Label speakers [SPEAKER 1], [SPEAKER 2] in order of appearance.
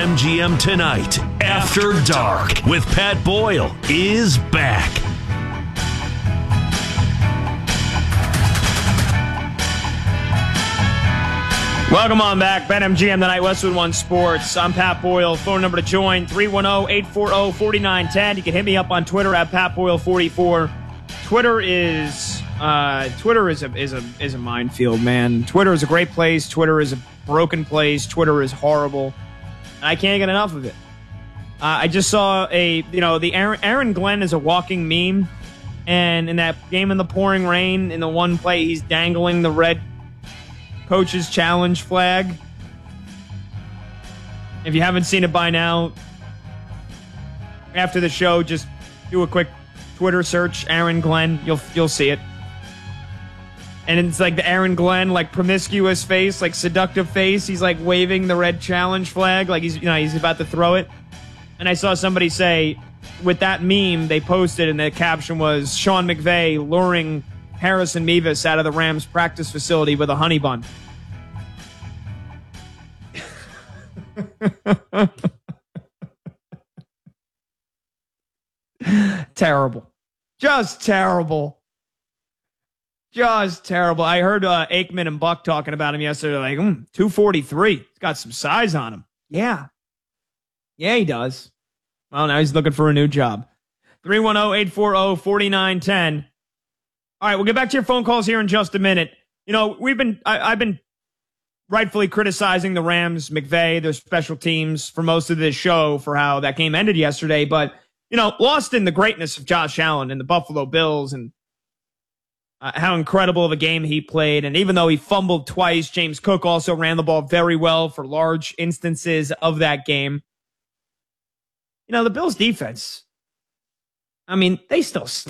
[SPEAKER 1] BetMGM Tonight, After Dark, with Pat Boyle, is back.
[SPEAKER 2] Welcome on back. BetMGM Tonight, Westwood One Sports. I'm Pat Boyle. Phone number to join, 310-840-4910. You can hit me up on Twitter at PatBoyle44. Twitter is a minefield, man. Twitter is a great place. Twitter is a broken place. Twitter is horrible. And I can't get enough of it. I just saw the Aaron Glenn is a walking meme. And in that game in the pouring rain, in the one play, he's dangling the red coach's challenge flag. If you haven't seen it by now, after the show, just do a quick Twitter search, Aaron Glenn. You'll see it. And it's like the Aaron Glenn, like promiscuous face, like seductive face. He's like waving the red challenge flag, like he's about to throw it. And I saw somebody say, with that meme, they posted, and the caption was Sean McVay luring Harrison Mevis out of the Rams practice facility with a honey bun. Terrible. Just terrible. Just terrible. I heard Aikman and Buck talking about him yesterday. Like, 243. He's got some size on him. Yeah. Yeah, he does. Well, now he's looking for a new job. 310-840-4910. All right, we'll get back to your phone calls here in just a minute. You know, I've been rightfully criticizing the Rams, McVay, their special teams for most of this show for how that game ended yesterday. But, lost in the greatness of Josh Allen and the Buffalo Bills and how incredible of a game he played. And even though he fumbled twice, James Cook also ran the ball very well for large instances of that game. The Bills defense, they still